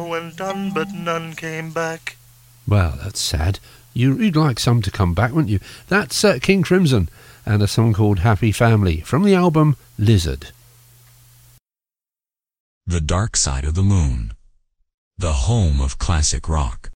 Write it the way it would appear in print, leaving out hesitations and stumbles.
went on, but none came back. Well, that's sad. You'd like some to come back, wouldn't you? That's King Crimson and a song called Happy Family from the album Lizard. The Dark Side of the Moon, the home of classic rock.